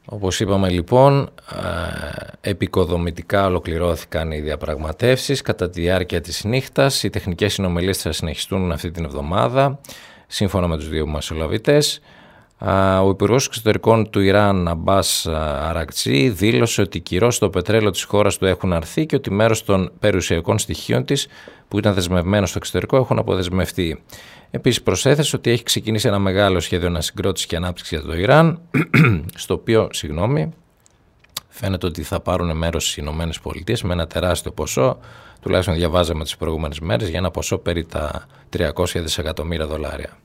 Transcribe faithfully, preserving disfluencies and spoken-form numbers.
Όπως είπαμε λοιπόν, επικοδομητικά ολοκληρώθηκαν οι διαπραγματεύσεις κατά τη διάρκεια της νύχτας. Οι τεχνικές συνομιλίες θα συνεχιστούν αυτή την εβδομάδα, σύμφωνα με τους δύο μεσολαβητές. Ο Υπουργός Εξωτερικών του Ιράν, Αμπάς Αρακτσί, δήλωσε ότι οι κυρώσεις στο πετρέλαιο της χώρας του έχουν αρθεί και ότι μέρος των περιουσιακών στοιχείων της που ήταν δεσμευμένο στο εξωτερικό έχουν αποδεσμευτεί. Επίσης προσέθεσε ότι έχει ξεκινήσει ένα μεγάλο σχέδιο ανασυγκρότησης και ανάπτυξης για το Ιράν, στο οποίο, συγγνώμη, φαίνεται ότι θα πάρουν μέρος οι Ηνωμένες Πολιτείες με ένα τεράστιο ποσό, τουλάχιστον διαβάζαμε τις προηγούμενες μέρες, για ένα ποσό περί τα τριακόσια δισεκατομμύρια δολάρια.